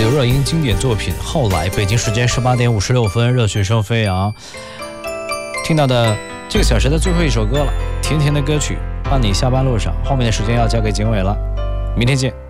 刘若英经典作品《后来》。北京时间18点56分，热血声飞扬。听到的这个小时的最后一首歌了，甜甜的歌曲，伴你下班路上。后面的时间要交给景伟了，明天见。